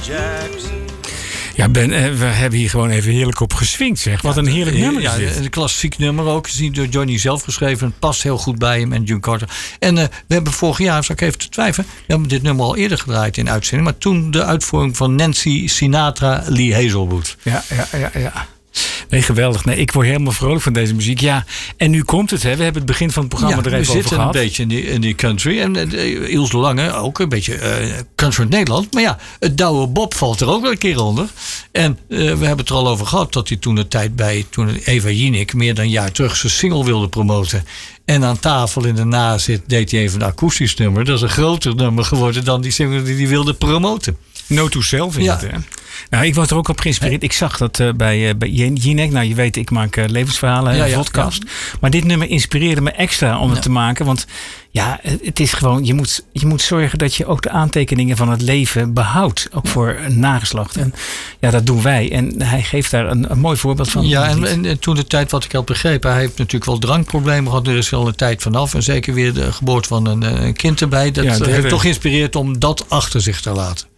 Jackson. Ja, Ben, we hebben hier gewoon even heerlijk op geswingd, zeg. Wat een heerlijk nummer is dit. Een klassiek nummer ook. Is niet door Johnny zelf geschreven. Het past heel goed bij hem en June Carter. En we hebben vorig jaar, zou ik even te twijfelen... we hebben dit nummer al eerder gedraaid in uitzending... maar toen de uitvoering van Nancy Sinatra, Lee Hazelwood. Ja. Nee, geweldig. Nee, ik word helemaal vrolijk van deze muziek. Ja, en nu komt het, hè. We hebben het begin van het programma er even over gehad. We zitten een beetje in die country. En Ilse de Lange, ook een beetje country uit Nederland. Maar ja, het Douwe Bob valt er ook wel een keer onder. En we hebben het er al over gehad dat hij toen de tijd toen Eva Jinek meer dan een jaar terug zijn single wilde promoten. En aan tafel in de nazit deed hij even een akoestisch nummer. Dat is een groter nummer geworden dan die single die hij wilde promoten. No to self is het, hè? Nou, ik word er ook op geïnspireerd. Ik zag dat bij Jinek. Nou, je weet, ik maak levensverhalen, een podcast. Ja. Maar dit nummer inspireerde me extra om het te maken. Want ja, het is gewoon... Je moet zorgen dat je ook de aantekeningen van het leven behoudt. Ook voor een nageslacht. En ja, dat doen wij. En hij geeft daar een mooi voorbeeld van. Ja, en toen de tijd, wat ik had begrepen... hij heeft natuurlijk wel drankproblemen gehad. Er is wel een tijd vanaf. En zeker weer de geboorte van een kind erbij. Dat heeft toch geïnspireerd om dat achter zich te laten.